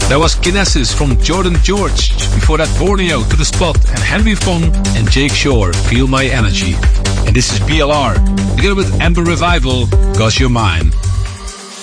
There was Kinesis from Jordan George. Before that, Borneo, To The Spot, and Henry Fong and Jake Shore, Feel My Energy. And this is BLR, together with Amber Revival, 'Cause You're Mine.